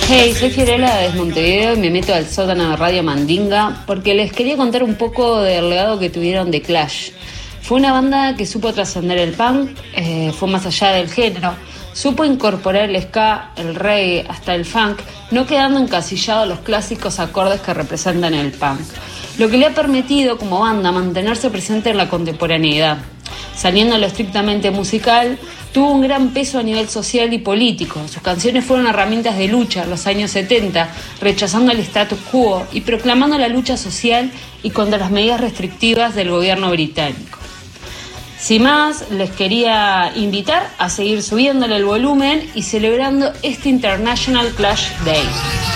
Hey, soy Fiorella desde Montevideo y me meto al sótano de Radio Mandinga porque les quería contar un poco del legado que tuvieron The Clash. Fue una banda que supo trascender el punk, fue más allá del género, supo incorporar el ska, el reggae, hasta el funk, no quedando encasillado los clásicos acordes que representan el punk, lo que le ha permitido como banda mantenerse presente en la contemporaneidad. Saliendo a lo estrictamente musical, tuvo un gran peso a nivel social y político. Sus canciones fueron herramientas de lucha en los años 70, rechazando el status quo y proclamando la lucha social y contra las medidas restrictivas del gobierno británico. Sin más, les quería invitar a seguir subiéndole el volumen y celebrando este International Clash Day.